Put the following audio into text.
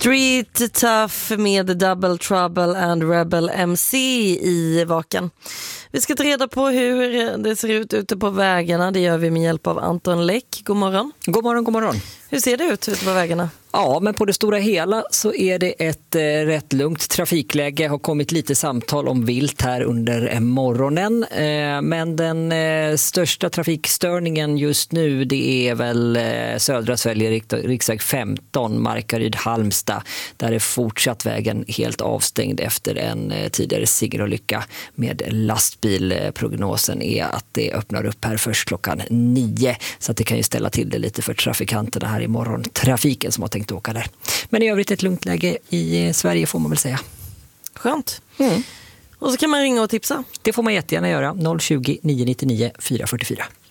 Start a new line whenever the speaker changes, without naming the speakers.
Street Tough med Double Trouble and Rebel MC i Vaken. Vi ska ta reda på hur det ser ut ute på vägarna. Det gör vi med hjälp av Anton Läck. God morgon.
God morgon, god morgon.
Hur ser det ut ute på vägarna?
Ja, men på det stora hela så är det ett rätt lugnt trafikläge. Har kommit lite samtal om vilt här under morgonen. Men den största trafikstörningen just nu, det är väl södra Sverige, riksväg 15, Markaryd-Halmstad. Där är fortsatt vägen helt avstängd efter en tidigare singelolycka med lastbil. Prognosen är att det öppnar upp här först klockan 9. Så att det kan ju ställa till det lite för trafikanterna här i morgontrafiken som har tänkt åka där. Men i övrigt ett lugnt läge i Sverige får man väl säga.
Skönt. Och så kan man ringa och tipsa.
Det får man jättegärna göra. 020 999 444.